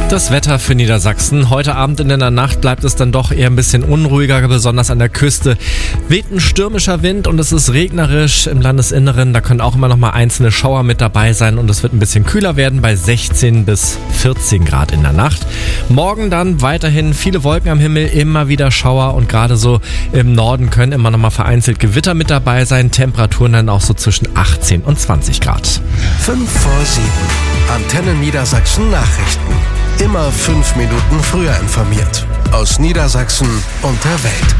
Das Wetter für Niedersachsen. Heute Abend und in der Nacht bleibt es dann doch eher ein bisschen unruhiger, besonders an der Küste. Weht ein stürmischer Wind und es ist regnerisch im Landesinneren. Da können auch immer noch mal einzelne Schauer mit dabei sein und es wird ein bisschen kühler werden bei 16 bis 14 Grad in der Nacht. Morgen dann weiterhin viele Wolken am Himmel, immer wieder Schauer und gerade so im Norden können immer noch mal vereinzelt Gewitter mit dabei sein. Temperaturen dann auch so zwischen 18 und 20 Grad. 5 vor 7. Antenne Niedersachsen Nachrichten. Immer 5 Minuten früher informiert. Aus Niedersachsen und der Welt.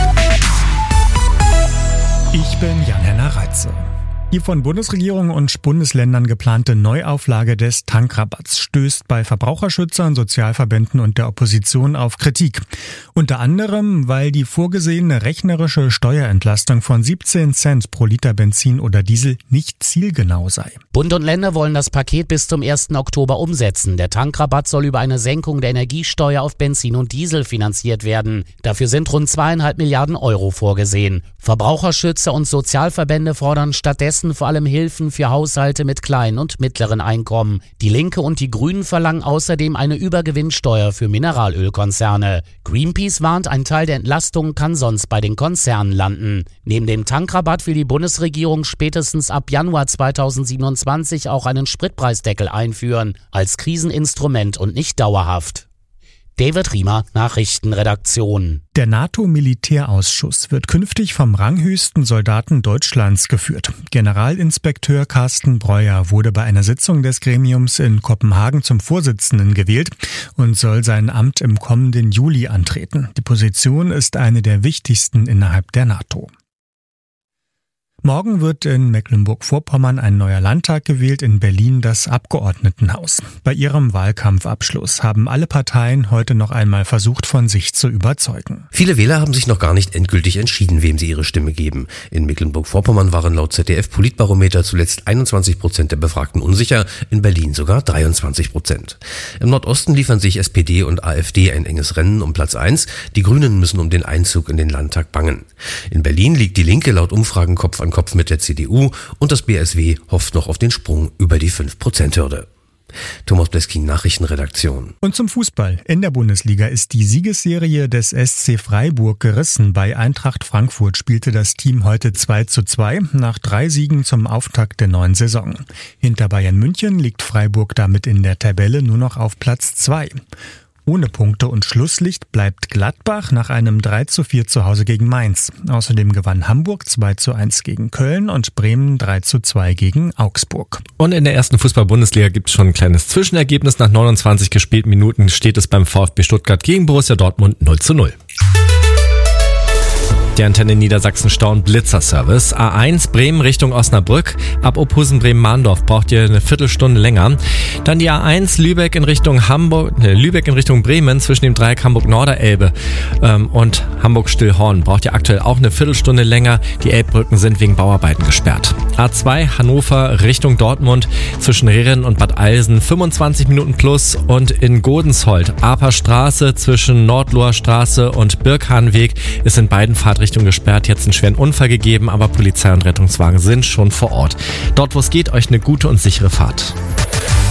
Ich bin Jan-Henner Reitze. Die von Bundesregierung und Bundesländern geplante Neuauflage des Tankrabatts stößt bei Verbraucherschützern, Sozialverbänden und der Opposition auf Kritik. Unter anderem, weil die vorgesehene rechnerische Steuerentlastung von 17 Cent pro Liter Benzin oder Diesel nicht zielgenau sei. Bund und Länder wollen das Paket bis zum 1. Oktober umsetzen. Der Tankrabatt soll über eine Senkung der Energiesteuer auf Benzin und Diesel finanziert werden. Dafür sind rund 2,5 Milliarden Euro vorgesehen. Verbraucherschützer und Sozialverbände fordern stattdessen vor allem Hilfen für Haushalte mit kleinen und mittleren Einkommen. Die Linke und die Grünen verlangen außerdem eine Übergewinnsteuer für Mineralölkonzerne. Greenpeace warnt, ein Teil der Entlastung kann sonst bei den Konzernen landen. Neben dem Tankrabatt will die Bundesregierung spätestens ab Januar 2027 auch einen Spritpreisdeckel einführen, als Kriseninstrument und nicht dauerhaft. David Riemer, Nachrichtenredaktion. Der NATO-Militärausschuss wird künftig vom ranghöchsten Soldaten Deutschlands geführt. Generalinspekteur Carsten Breuer wurde bei einer Sitzung des Gremiums in Kopenhagen zum Vorsitzenden gewählt und soll sein Amt im kommenden Juli antreten. Die Position ist eine der wichtigsten innerhalb der NATO. Morgen wird in Mecklenburg-Vorpommern ein neuer Landtag gewählt, in Berlin das Abgeordnetenhaus. Bei ihrem Wahlkampfabschluss haben alle Parteien heute noch einmal versucht, von sich zu überzeugen. Viele Wähler haben sich noch gar nicht endgültig entschieden, wem sie ihre Stimme geben. In Mecklenburg-Vorpommern waren laut ZDF-Politbarometer zuletzt 21% der Befragten unsicher, in Berlin sogar 23%. Im Nordosten liefern sich SPD und AfD ein enges Rennen um Platz 1. Die Grünen müssen um den Einzug in den Landtag bangen. In Berlin liegt die Linke laut Umfragen Kopf an Kopf mit der CDU und das BSW hofft noch auf den Sprung über die 5%-Hürde. Thomas Bleskin, Nachrichtenredaktion. Und zum Fußball. In der Bundesliga ist die Siegesserie des SC Freiburg gerissen. Bei Eintracht Frankfurt spielte das Team heute 2:2 nach 3 Siegen zum Auftakt der neuen Saison. Hinter Bayern München liegt Freiburg damit in der Tabelle nur noch auf Platz 2. Ohne Punkte und Schlusslicht bleibt Gladbach nach einem 3:4 zu Hause gegen Mainz. Außerdem gewann Hamburg 2:1 gegen Köln und Bremen 3:2 gegen Augsburg. Und in der ersten Fußball-Bundesliga gibt es schon ein kleines Zwischenergebnis. Nach 29 gespielten Minuten steht es beim VfB Stuttgart gegen Borussia Dortmund 0:0. Der Antenne Niedersachsen Stau- und Blitzerservice. A1 Bremen Richtung Osnabrück. Ab Ophusen Bremen-Mahndorf braucht ihr eine Viertelstunde länger. Dann die A1 Lübeck in Richtung Bremen zwischen dem Dreieck Hamburg-Norderelbe und Hamburg-Stillhorn braucht ihr aktuell auch eine Viertelstunde länger. Die Elbbrücken sind wegen Bauarbeiten gesperrt. A2 Hannover Richtung Dortmund zwischen Rehren und Bad Eilsen 25 Minuten plus und in Godensholt Aper Straße zwischen Nordloher Straße und Birkhahnweg ist in beiden Fahrtrichtungen gesperrt, jetzt einen schweren Unfall gegeben, aber Polizei und Rettungswagen sind schon vor Ort. Dort, wo es geht, euch eine gute und sichere Fahrt.